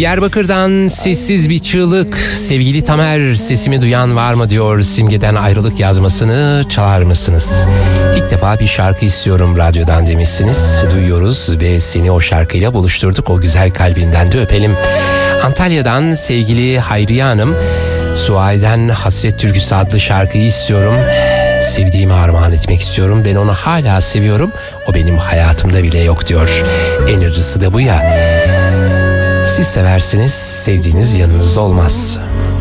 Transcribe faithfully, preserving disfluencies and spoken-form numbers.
Diyarbakır'dan sessiz bir çığlık. Sevgili Tamer, sesimi duyan var mı diyor. Simge'den ayrılık yazmasını çalar mısınız? İlk defa bir şarkı istiyorum radyodan demişsiniz. Duyuyoruz ve seni o şarkıyla buluşturduk. O güzel kalbinden de öpelim. Antalya'dan sevgili Hayriye Hanım, Suay'den Hasret Türküsü adlı şarkıyı istiyorum. Sevdiğimi armağan etmek istiyorum. Ben onu hala seviyorum. O benim hayatımda bile yok diyor. En acısı da bu ya. Siz seversiniz, sevdiğiniz yanınızda olmaz.